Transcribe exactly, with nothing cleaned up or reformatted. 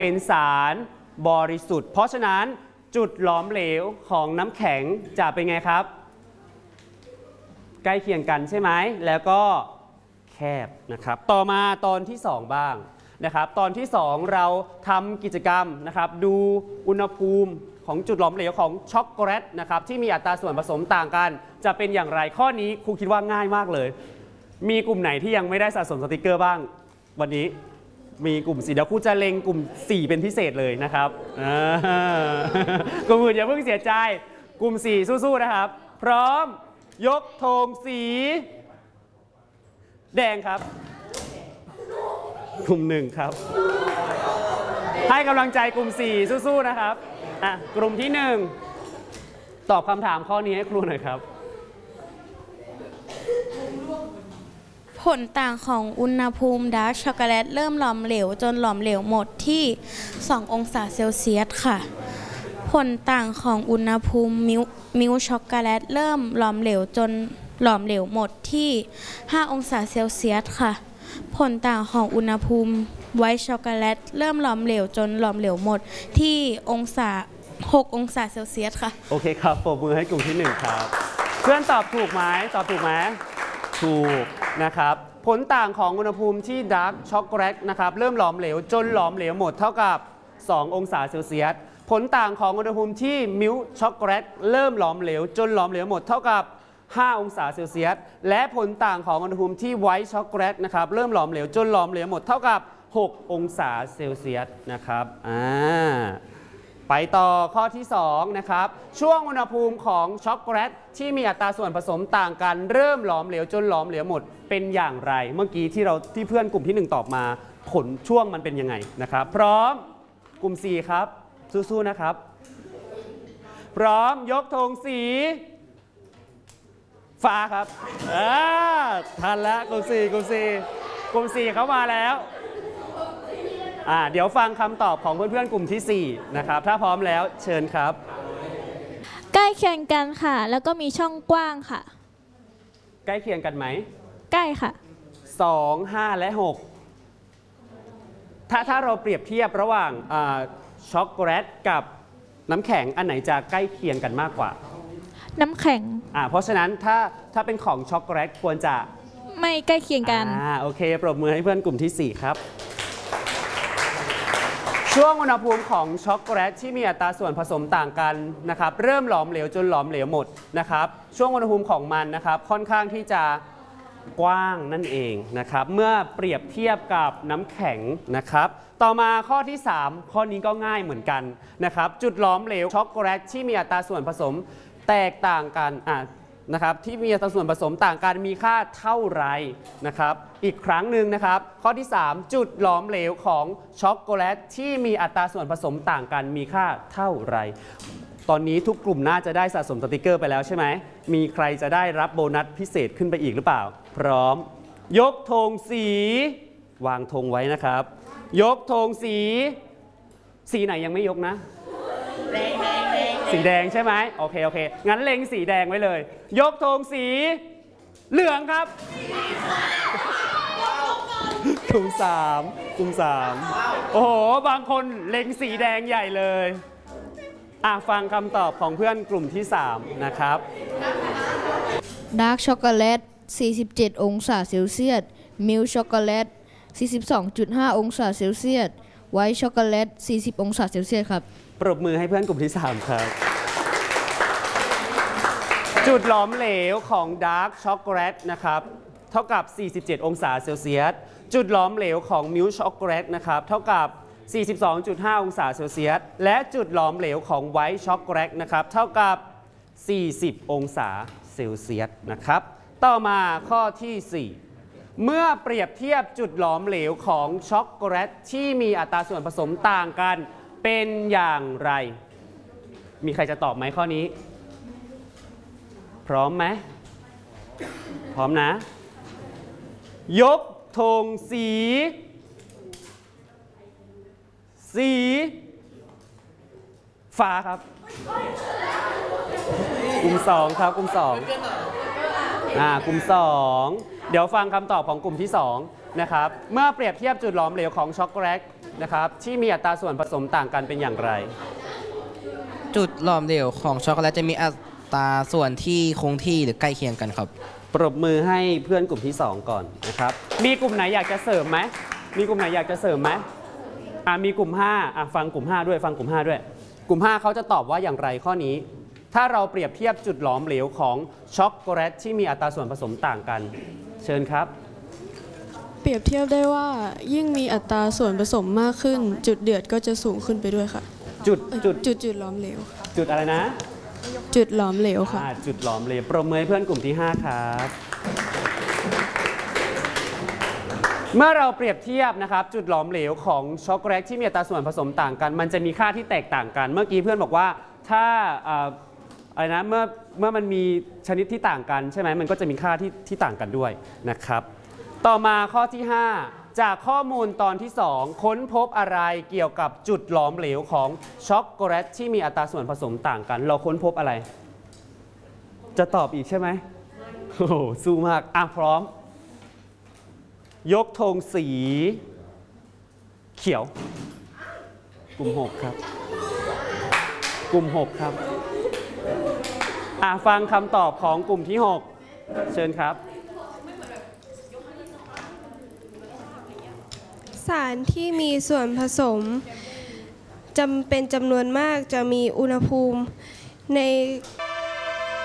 เป็นสารบริสุทธิ์เพราะฉะนั้นจุดหลอมเหลวของน้ำแข็งจะเป็นไงครับใกล้เคียงกันใช่ไหมแล้วก็แคบนะครับต่อมาตอนที่สองบ้างนะครับตอนที่สองเราทำกิจกรรมนะครับดูอุณหภูมิของจุดหลอมเหลวของช็อกโกแลตนะครับที่มีอัตราส่วนผสมต่างกันจะเป็นอย่างไรข้อนี้ครูคิดว่าง่ายมากเลยมีกลุ่มไหนที่ยังไม่ได้สะสมสติกเกอร์บ้างวันนี้มีกลุ่มสี่เดี๋ยวครูจะเล็งกลุ่มสี่เป็นพิเศษเลยนะครับกลุ่มอื่นอย่าเพิ่งเสียใจกลุ่มสี่สู้ๆนะครับพร้อมยกธงสีแดงครับกลุ่มหนึ่งครับให้กำลังใจกลุ่มสี่สู้ๆนะครับอ่ะกลุ่มที่หนึ่งตอบคำถามข้อนี้ให้ครูหน่อยครับผลต่างของอุณหภูมิดาร์กช็อกโกแลตเริ่มหลอมเหลวจนหลอมเหลวหมดที่สององศาเซลเซียสค่ะผลต่างของอุณหภูมิมิลมิลช็อกโกแลตเริ่มหลอมเหลวจนหลอมเหลวหมดที่ห้าองศาเซลเซียสค่ะผลต่างของอุณหภูมิไวท์ช็อกโกแลตเริ่มหลอมเหลวจนหลอมเหลวหมดที่องศาหกองศาเซลเซียสค่ะโอเคครับปรบมือให้กลุ่มที่หนึ่งครับเพื่อนตอบถูกไหมตอบถูกไหมถูกนะครับผลต่างของอุณหภูมิที่ดาร์กช็อกโกแลตนะครับเริ่มหลอมเหลวจนหลอมเหลวหมดเท่ากับสององศาเซลเซียสผลต่างของอุณหภูมิที่มิลค์ช็อกโกแลตเริ่มหลอมเหลวจนหลอมเหลวหมดเท่ากับห้าองศาเซลเซียสและผลต่างของอุณหภูมิที่ไวท์ช็อกโกแลตนะครับเริ่มหลอมเหลวจนหลอมเหลวหมดเท่ากับหกองศาเซลเซียสนะครับอ่าไปต่อข้อที่สองนะครับช่วงอุณหภูมิของช็อกโกแลตที่มีอัตราส่วนผสมต่างกันเริ่มหลอมเหลวจนหลอมเหลวหมดเป็นอย่างไรเมื่อกี้ที่เราที่เพื่อนกลุ่มที่หนึ่งตอบมาผลช่วงมันเป็นยังไงนะครับพร้อมกลุ่มสี่ครับสู้ๆนะครับพร้อมยกธงสีฟ้าครับอ่าทันแล้วกลุ่มสี่กลุ่มสี่กลุ่มสี่เข้ามาแล้วอ่าเดี๋ยวฟังคำตอบของเพื่อนๆกลุ่มที่สี่นะครับถ้าพร้อมแล้วเชิญครับใกล้เคียงกันค่ะแล้วก็มีช่องกว้างค่ะใกล้เคียงกันไหมใกล้ค่ะสอง ห้าและหกถ้าถ้าเราเปรียบเทียบระหว่างช็อกโกแลตกับน้ำแข็งอันไหนจะใกล้เคียงกันมากกว่าน้ำแข็งอ่าเพราะฉะนั้นถ้าถ้าเป็นของช็อกโกแลตควรจะไม่ใกล้เคียงกันอ่าโอเคปรบมือให้เพื่อนกลุ่มที่สี่ครับช่วงอุณหภูมิของช็อกโกแลตที่มีอัตราส่วนผสมต่างกันนะครับเริ่มหลอมเหลวจนหลอมเหลวหมดนะครับช่วงอุณหภูมิของมันนะครับค่อนข้างที่จะกว้างนั่นเองนะครับเมื่อเปรียบเทียบกับน้ำแข็งนะครับต่อมาข้อที่สามข้อนี้ก็ง่ายเหมือนกันนะครับจุดหลอมเหลวช็อกโกแลตที่มีอัตราส่วนผสมแตกต่างกันอ่ะนะครับที่มีอัตราส่วนผสมต่างกันมีค่าเท่าไรนะครับอีกครั้งหนึ่งนะครับข้อที่สามจุดหลอมเหลวของช็อกโกแลตที่มีอัตราส่วนผสมต่างกันมีค่าเท่าไรตอนนี้ทุกกลุ่มน่าจะได้สะสมสติกเกอร์ไปแล้วใช่ไหมมีใครจะได้รับโบนัสพิเศษขึ้นไปอีกหรือเปล่าพร้อมยกธงสีวางธงไว้นะครับยกธงสีสีไหนยังไม่ยกนะสีแดงใช่ไหมโอเคโอเคงั้นเล็งสีแดงไว้เลยยกธงสีเหลืองครับกลุ่มสามกลุ่มสามโอ้โหบางคนเล็งสีแดงใหญ่เลยอ่ะฟังคำตอบของเพื่อนกลุ่มที่สามนะครับดาร์กช็อกโกแลตสี่สิบเจ็ดองศาเซลเซียสมิลช็อกโกแลต สี่สิบสองจุดห้า องศาเซลเซียสไวท์ช็อกโกแลต สี่สิบ องศาเซลเซียสครับปรบมือให้เพื่อนกลุ่มที่สามครับจุดหลอมเหลวของดาร์กช็อกโกแลตนะครับเท่ากับ สี่สิบเจ็ด องศาเซลเซียสจุดหลอมเหลวของมิลช็อกโกแลตนะครับเท่ากับ สี่สิบสองจุดห้า องศาเซลเซียสและจุดหลอมเหลวของไวท์ช็อกโกแลตนะครับเท่ากับ สี่สิบ องศาเซลเซียสนะครับต่อมาข้อที่สี่เมื่อเปรียบเทียบจุดหลอมเหลวของช็อกโกแลตที่มีอัตราส่วนผสมต่างกันเป็นอย่างไรมีใครจะตอบไหมข้อนี้พร้อมไหมพร้อมนะยกธงสีสีฟ้าครับกลุ่มสองครับกลุ่มสองอ่ากลุ่มสองเดี๋ยวฟังคำตอบของกลุ่มที่สองนะครับเมื่อเปรียบเทียบจุดหลอมเหลวของช็อกโกแลตนะครับที่มีอัตราส่วนผสมต่างกันเป็นอย่างไรจุดหลอมเหลวของช็อกโกแลตจะมีอัตราส่วนที่คงที่หรือใกล้เคียงกันครับปรบมือให้เพื่อนกลุ่มที่สองก่อนนะครับมีกลุ่มไหนอยากจะเสริมไหมมีกลุ่มไหนอยากจะเสริมไหมอ่ะมีกลุ่มห้าอ่ะฟังกลุ่มห้าด้วยฟังกลุ่มห้าด้วย กลุ่มห้าเขาจะตอบว่าอย่างไรข้อนี้ ถ้าเราเปรียบเทียบจุดหลอมเหลวของช็อกโกแลตที่มีอัตราส่วนผสมต่างกัน เชิญครับเปรียบเทียบได้ว่ายิ่งมีอัตราส่วนผสมมากขึ้น จุดเดือดก็จะสูงขึ้นไปด้วยค่ะจุดจุดจุดจุดหลอมเหลวค่ะจุดอะไรนะจุดหลอมเหลวค่ะอ่าจุดหลอมเหลวปรบมือให้เพื่อนกลุ่มที่ห้าครับเมื่อเราเปรียบเทียบนะครับจุดหลอมเหลวของช็อกโกแลตที่มีอัตราส่วนผสมต่างกัน มันจะมีค่าที่แตกต่างกัน เมื่อกี้เพื่อนบอกว่าถ้าอ่าอะไรนะเมื่อเมื่อมันมีชนิดที่ต่างกันใช่ไหมมันก็จะมีค่าที่ที่ต่างกันด้วยนะครับต่อมาข้อที่ห้าจากข้อมูลตอนที่สองค้นพบอะไรเกี่ยวกับจุดหลอมเหลวของช็อกโกแลตที่มีอัตราส่วนผสมต่างกัน เราค้นพบอะไร จะตอบอีกใช่ไหมโอ้โหสู้มากอ่ะพร้อมยกธงสีเขียวกลุ่มหกครับกลุ่มหกครับอ่ะฟังคำตอบของกลุ่มที่หกเชิญครับสารที่มีส่วนผสมจำเป็นจำนวนมากจะมีอุณหภูมิใน